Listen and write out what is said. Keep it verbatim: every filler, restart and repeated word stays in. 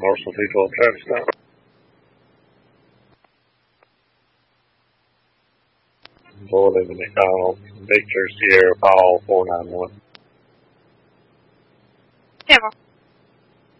Marshall two twelve traffic stop. Boiling McDonald, Victor Sierra Paul four nine one. Camera.